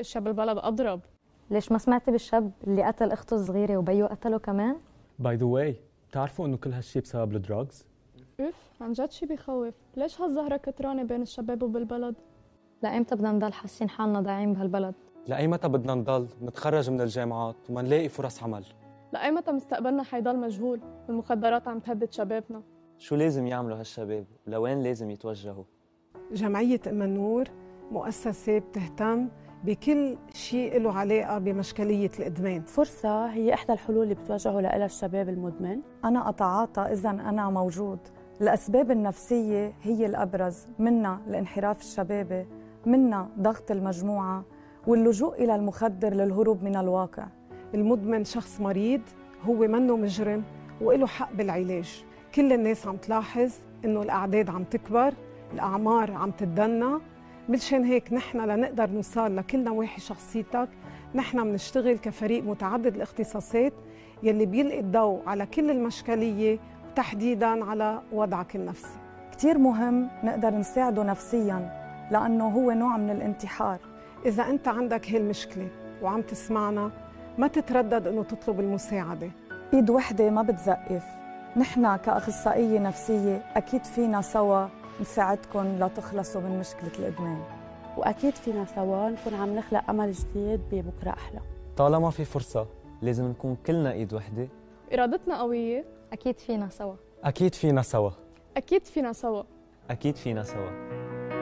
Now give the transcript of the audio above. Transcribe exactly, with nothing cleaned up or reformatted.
الاشياء بالبلد اضرب. ليش ما سمعتي بالشاب اللي قتل اخته الصغيره وبيو قتله كمان؟ باي ذا واي، بتعرفوا انه كل هالشي بسبب الدراجز؟ اف عن جد شي بيخوف. ليش هالزهره كترانه بين الشباب وبالبلد؟ لأيمتى بدنا نضل حاسين حالنا ضايعين بهالبلد؟ لأي متى بدنا نضل نتخرج من الجامعات وما نلاقي فرص عمل؟ لأي متى مستقبلنا حيضل مجهول والمخدرات عم تهدد شبابنا؟ شو لازم يعملوا هالشباب؟ ولوين لازم يتوجهوا؟ جمعية أم النور مؤسسة بتهتم بكل شيء له علاقة بمشكلية الإدمان. فرصة هي إحدى الحلول اللي بتوجهوا لها الشباب المدمن. أنا أتعاطى إذا أنا موجود. الأسباب النفسية هي الأبرز، منها الانحراف الشبابي، منها ضغط المجموعة واللجوء إلى المخدر للهروب من الواقع. المدمن شخص مريض، هو منه مجرم وله حق بالعلاج. كل الناس عم تلاحظ إنه الأعداد عم تكبر، الأعمار عم تتدنى. مشان هيك نحن لنقدر نوصل لكل نواحي شخصيتك، نحن بنشتغل كفريق متعدد الاختصاصات يلي بيلقي الضوء على كل المشكلية وتحديداً على وضعك النفسي. كتير مهم نقدر نساعده نفسياً لأنه هو نوع من الانتحار. إذا أنت عندك هاي المشكلة وعم تسمعنا، ما تتردد إنه تطلب المساعدة. إيد وحدة ما بتزقف. نحن كأخصائية نفسية أكيد فينا سوا نساعدكم لتخلصوا من مشكلة الإدمان، وأكيد فينا سوا نكون عم نخلق أمل جديد ببكرة أحلى. طالما في فرصة لازم نكون كلنا إيد وحدة. إرادتنا قوية. أكيد فينا سوا. أكيد فينا سوا. أكيد فينا سوا. أكيد فينا سوا.